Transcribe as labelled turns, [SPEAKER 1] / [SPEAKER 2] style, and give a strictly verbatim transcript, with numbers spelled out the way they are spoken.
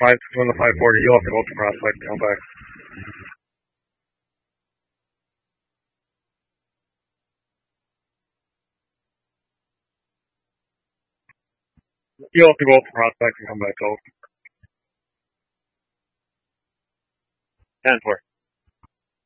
[SPEAKER 1] five six one to five forty. You'll have to go up to Prospect and come back. You'll have to go up to Prospect and come back out. ten four.